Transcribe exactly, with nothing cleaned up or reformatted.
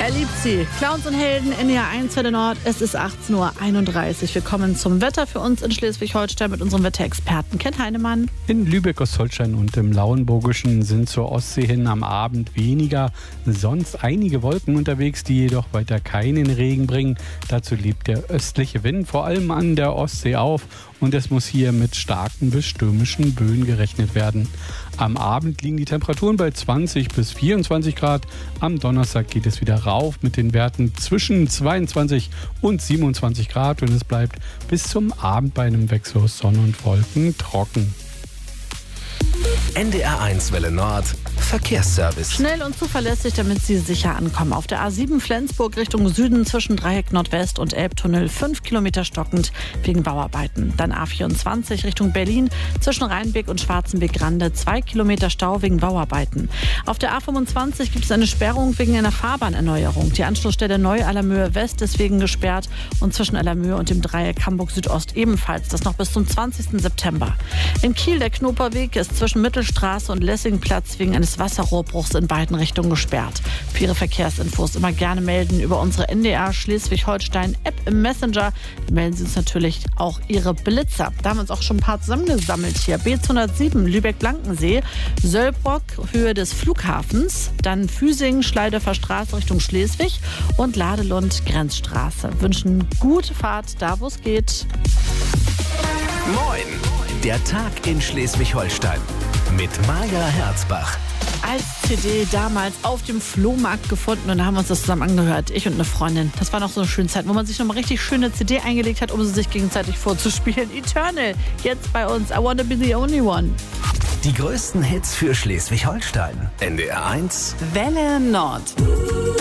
Er liebt sie. Clowns und Helden, N D R eins Welle Nord. Es ist achtzehn Uhr einunddreißig. Wir kommen zum Wetter für uns in Schleswig-Holstein mit unserem Wetterexperten Ken Heinemann. In Lübeck, Ostholstein und im Lauenburgischen sind zur Ostsee hin am Abend weniger, sonst einige Wolken unterwegs, die jedoch weiter keinen Regen bringen. Dazu liegt der östliche Wind vor allem an der Ostsee auf und es muss hier mit starken bis stürmischen Böen gerechnet werden. Am Abend liegen die Temperaturen bei zwanzig bis vierundzwanzig Grad. Am Donnerstag geht es wieder rauf mit den Werten zwischen zweiundzwanzig und siebenundzwanzig Grad und es bleibt bis zum Abend bei einem Wechsel aus Sonne und Wolken trocken. N D R eins Welle Nord Verkehrsservice. Schnell und zuverlässig, damit Sie sicher ankommen. Auf der A sieben Flensburg Richtung Süden zwischen Dreieck Nordwest und Elbtunnel fünf Kilometer stockend wegen Bauarbeiten. Dann A vierundzwanzig Richtung Berlin zwischen Rheinbeck und Schwarzenbeck-Rande zwei Kilometer Stau wegen Bauarbeiten. Auf der A fünfundzwanzig gibt es eine Sperrung wegen einer Fahrbahnerneuerung. Die Anschlussstelle Neu-Allermöhe West ist wegen gesperrt und zwischen Allermöhe und dem Dreieck Hamburg Südost ebenfalls. Das noch bis zum zwanzigsten September. In Kiel der Knoperweg ist zwischen Mittelstraße und Lessingplatz wegen eines Wasserrohrbruchs in beiden Richtungen gesperrt. Für Ihre Verkehrsinfos immer gerne melden über unsere N D R Schleswig-Holstein-App im Messenger. Da melden Sie uns natürlich auch Ihre Blitzer. Da haben wir uns auch schon ein paar zusammengesammelt hier. B zweihundertsieben Lübeck-Blankensee, Söllbrock, Höhe des Flughafens, dann Füsing, Schleidefer Straße Richtung Schleswig und Ladelund, Grenzstraße. Wünschen gute Fahrt da, wo es geht. Moin, der Tag in Schleswig-Holstein mit Maja Herzbach. Als C D damals auf dem Flohmarkt gefunden und da haben wir uns das zusammen angehört, ich und eine Freundin. Das war noch so eine schöne Zeit, wo man sich noch mal richtig schöne C D eingelegt hat, um sie sich gegenseitig vorzuspielen. Eternal, jetzt bei uns, I Wanna Be The Only One. Die größten Hits für Schleswig-Holstein. N D R eins Welle Nord.